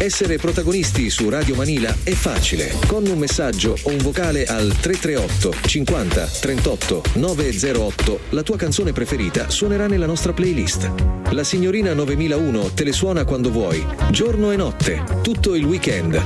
Essere protagonisti su Radio Manila è facile. Con un messaggio o un vocale al 338 50 38 908 la tua canzone preferita suonerà nella nostra playlist. La signorina 9001 te le suona quando vuoi, giorno e notte, tutto il weekend.